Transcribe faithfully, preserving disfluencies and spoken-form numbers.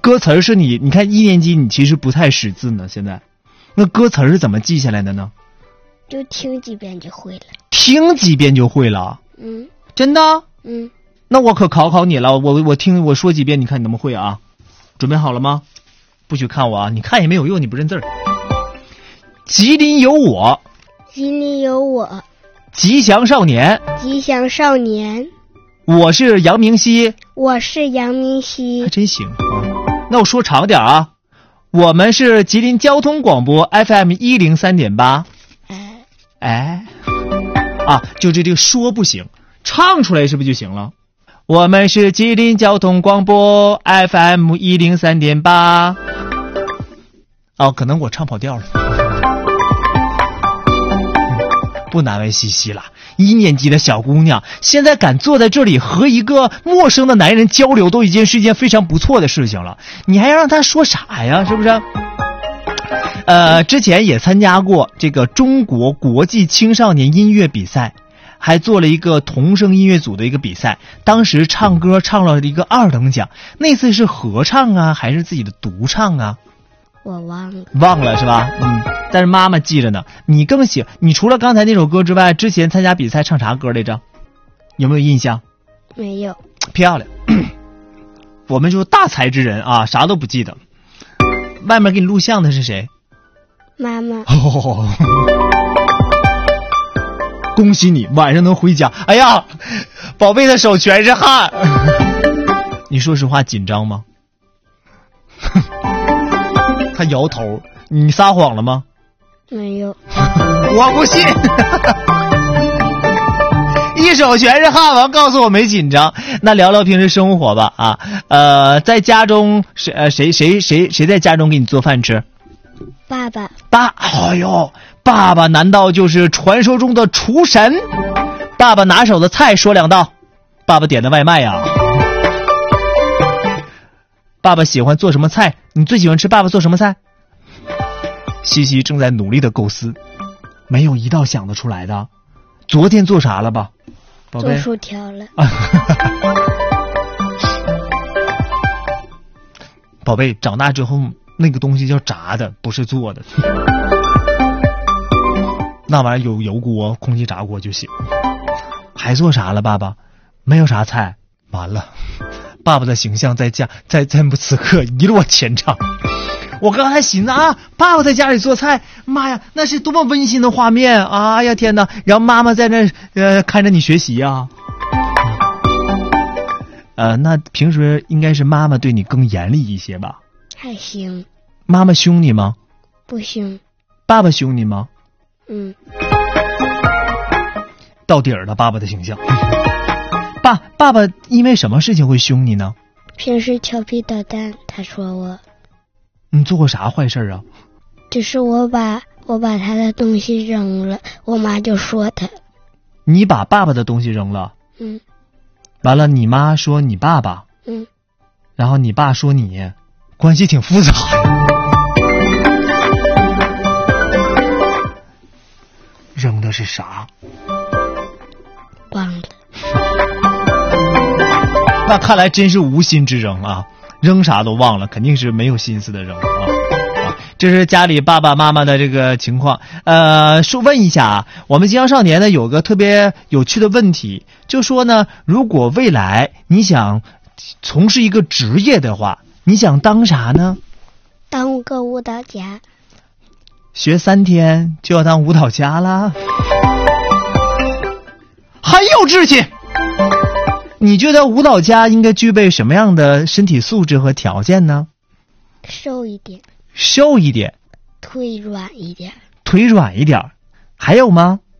歌词儿是你，你看一年级你其实不太识字呢，现在，那歌词儿是怎么记下来的呢？ 就听几遍就会了。 听几遍就会了？ 嗯， 真的？ 嗯。 那我可考考你了，我我听我说几遍，你看你能不能会啊？准备好了吗？不许看我啊！你看也没有用，你不认字儿。吉林有我， 吉林有我， 吉祥少年， 吉祥少年。 我是杨明熙， 我是杨明熙， 还真行啊！那我说长点啊，我们是吉林交通广播 F M 一零三点八。 哎哎，啊，就这这个说不行，唱出来是不是就行了？我们是吉林交通广播 F M 一零三点八。哦，可能我唱跑调了。不难为西西了，一年级的小姑娘现在敢坐在这里和一个陌生的男人交流，都已经是一件非常不错的事情了。你还要让她说啥呀？是不是？呃，之前也参加过这个中国国际青少年音乐比赛，还做了一个童声音乐组的一个比赛，当时唱歌唱了一个二等奖。那次是合唱啊，还是自己的独唱啊？ 我忘了， 忘了是吧？嗯，但是妈妈记着呢。你更喜，你除了刚才那首歌之外，之前参加比赛唱啥歌来着？有没有印象？ 没有。 漂亮，我们就大才之人啊，啥都不记得。外面给你录像的是谁？ 妈妈。 哦，恭喜你，晚上能回家。哎呀，宝贝的手全是汗。你说实话，紧张吗？他摇头，你撒谎了吗？ 没有。 我不信。一手全是汗，完告诉我没紧张。那聊聊平时生活吧啊，呃，在家中谁呃谁谁谁谁在家中给你做饭吃？ 爸爸。 爸，哎呦，爸爸难道就是传说中的厨神？爸爸拿手的菜说两道。爸爸点的外卖呀、啊。爸爸喜欢做什么菜？你最喜欢吃爸爸做什么菜？西西正在努力的构思，没有一道想得出来的。昨天做啥了吧？宝贝， 做薯条了。 宝贝，长大之后那个东西叫炸的，不是做的。那玩意儿有油锅、空气炸锅就行。还做啥了？爸爸，没有啥菜。完了。爸爸的形象在家在在此刻一落千丈。我刚才寻思啊，爸爸在家里做菜，妈呀，那是多么温馨的画面！哎呀天哪！然后妈妈在那呃看着你学习啊。呃，那平时应该是妈妈对你更严厉一些吧？ 还行。 妈妈凶你吗？ 不凶。 爸爸凶你吗？ 嗯。 到底儿了，爸爸的形象。爸爸爸因为什么事情会凶你呢？ 平时调皮捣蛋，他说我。 你做过啥坏事啊？ 就是我把我把他的东西扔了，我妈就说他。 你把爸爸的东西扔了？ 嗯。 完了，你妈说你爸爸。 嗯。 然后你爸说你，关系挺复杂。扔的是啥？ 忘了。 那看来真是无心之扔啊，扔啥都忘了，肯定是没有心思的扔啊。啊，这是家里爸爸妈妈的这个情况。呃，说问一下啊，我们吉祥少年呢有个特别有趣的问题，就说呢，如果未来你想从事一个职业的话，你想当啥呢？ 当个舞蹈家。 学三天就要当舞蹈家啦？很有志气。你觉得舞蹈家应该具备什么样的身体素质和条件呢？ 瘦一点。 瘦一点。 腿软一点。 腿软一点。还有吗？